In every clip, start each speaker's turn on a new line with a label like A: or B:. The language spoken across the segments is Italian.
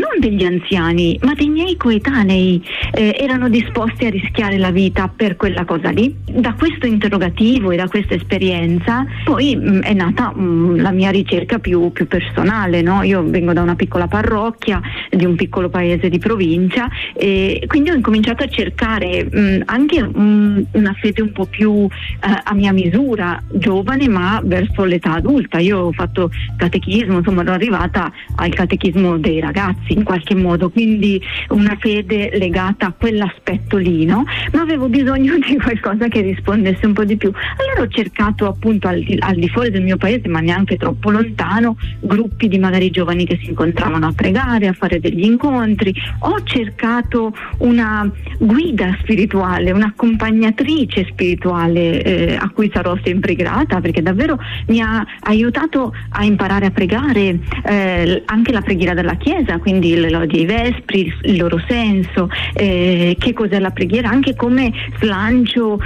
A: non degli anziani, ma dei miei coetanei erano disposti a rischiare la vita per quella cosa lì. Da questo interrogativo e da questa esperienza poi è nata la mia ricerca più personale, no? Io vengo da una piccola parrocchia di un piccolo paese di provincia e quindi ho incominciato a cercare anche una fede un po' più a mia misura, giovane ma verso l'età adulta. Io ho fatto catechismo, insomma ero arrivata al catechismo dei ragazzi in qualche modo, quindi una fede legata a quell'aspetto lì, no? Ma avevo bisogno di qualcosa che rispondesse un po' di più. Allora ho cercato appunto al di fuori del mio paese, ma neanche troppo lontano, gruppi di magari giovani che si incontravano a pregare, a fare degli incontri. Ho cercato una guida spirituale, un'accompagnatrice spirituale a cui sarò sempre grata, perché davvero mi ha aiutato a imparare a pregare anche la preghiera della Chiesa, quindi le lodi ai vespri, il loro senso, che cos'è la preghiera, anche come slancio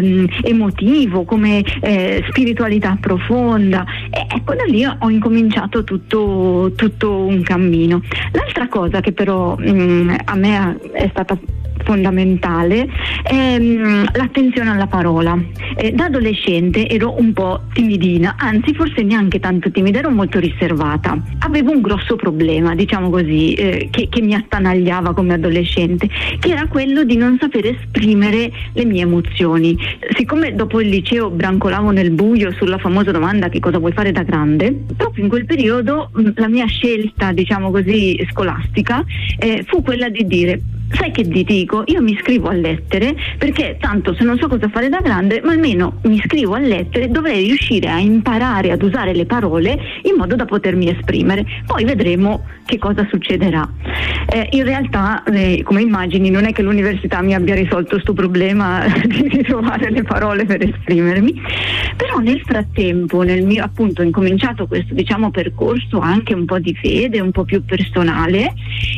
A: emotivo, come spiritualità profonda, e ecco da lì ho incominciato tutto un cammino. L'altra cosa che però a me è stata fondamentale è l'attenzione alla parola. Da adolescente ero un po' timidina, anzi forse neanche tanto timida, ero molto riservata. Avevo un grosso problema, diciamo così, che mi attanagliava come adolescente, che era quello di non sapere esprimere le mie emozioni. Siccome dopo il liceo brancolavo nel buio sulla famosa domanda che cosa vuoi fare da grande, proprio in quel periodo la mia scelta, diciamo così, scolastica fu quella di dire: sai che ti dico, io mi iscrivo a lettere perché tanto se non so cosa fare da grande, ma almeno mi iscrivo a lettere, dovrei riuscire a imparare ad usare le parole in modo da potermi esprimere, poi vedremo che cosa succederà. In realtà come immagini non è che l'università mi abbia risolto questo problema di trovare le parole per esprimermi, però nel frattempo appunto ho incominciato questo, diciamo, percorso anche un po' di fede, un po' più personale,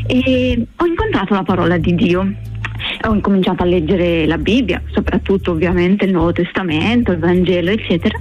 A: e ho incontrato la parola di Dio. Ho incominciato a leggere la Bibbia, soprattutto ovviamente il Nuovo Testamento, il Vangelo, eccetera,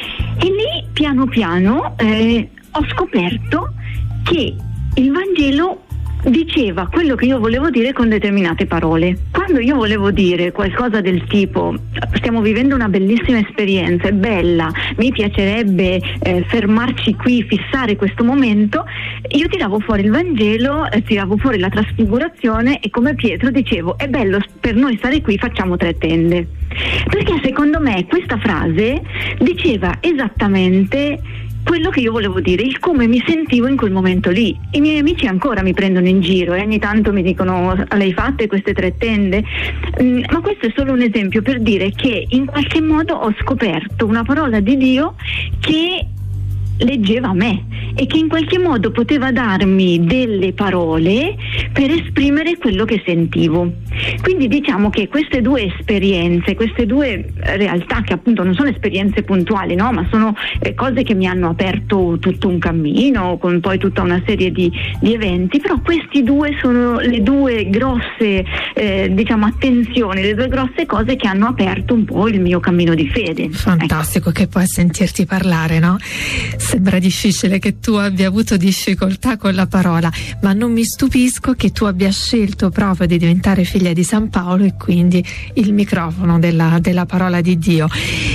A: e lì piano piano ho scoperto che il Vangelo diceva quello che io volevo dire con determinate parole. Quando io volevo dire qualcosa del tipo: stiamo vivendo una bellissima esperienza, è bella, mi piacerebbe fermarci qui, fissare questo momento, io tiravo fuori il Vangelo, tiravo fuori la trasfigurazione e come Pietro dicevo: è bello per noi stare qui, facciamo 3 tende. Perché secondo me questa frase diceva esattamente quello che io volevo dire, il come mi sentivo in quel momento lì. I miei amici ancora mi prendono in giro e ogni tanto mi dicono: le hai fatte queste 3 tende? Ma questo è solo un esempio per dire che in qualche modo ho scoperto una parola di Dio che leggeva a me e che in qualche modo poteva darmi delle parole per esprimere quello che sentivo. Quindi diciamo che queste 2 esperienze, queste 2 realtà, che appunto non sono esperienze puntuali, no, ma sono cose che mi hanno aperto tutto un cammino con poi tutta una serie di eventi, però questi 2 sono le 2 grosse diciamo attenzioni, le 2 grosse cose che hanno aperto un po' il mio cammino di fede.
B: Fantastico, ecco. Che poi sentirti parlare, no? Sembra difficile che tu abbia avuto difficoltà con la parola, ma non mi stupisco che tu abbia scelto proprio di diventare figlia di San Paolo e quindi il microfono della parola di Dio.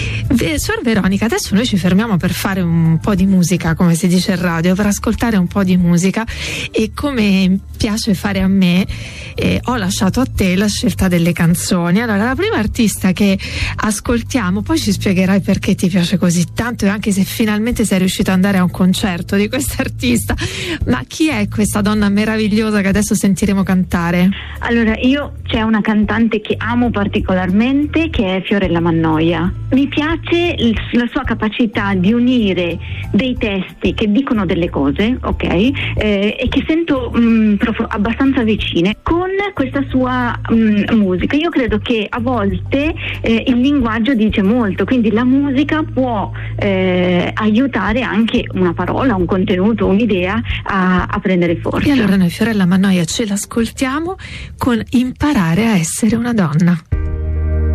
B: Suor Veronica, adesso noi ci fermiamo per fare un po' di musica, come si dice in radio, per ascoltare un po' di musica, e come piace fare a me ho lasciato a te la scelta delle canzoni. Allora, la prima artista che ascoltiamo, poi ci spiegherai perché ti piace così tanto e anche se finalmente sei riuscito ad andare a un concerto di questa artista, ma chi è questa donna meravigliosa che adesso sentiremo cantare?
A: Allora, c'è una cantante che amo particolarmente, che è Fiorella Mannoia. Mi piace la sua capacità di unire dei testi che dicono delle cose, ok, e che sento abbastanza vicine con questa sua musica. Io credo che a volte il linguaggio dice molto, quindi la musica può aiutare anche una parola, un contenuto, un'idea a prendere forza.
B: E allora noi Fiorella Mannoia ce l'ascoltiamo con Imparare a essere una donna.